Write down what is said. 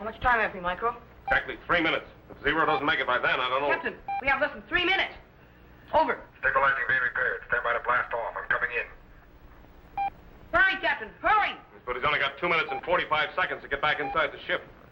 much time have we, Micro? Exactly 3 minutes. If Zero doesn't make it by then, I don't know. Captain, we have less than 3 minutes. Over. Stabilizing being repaired. Stand by to blast off. I'm coming in. Hurry, Captain, hurry! But he's only got 2 minutes and 45 seconds to get back inside the ship.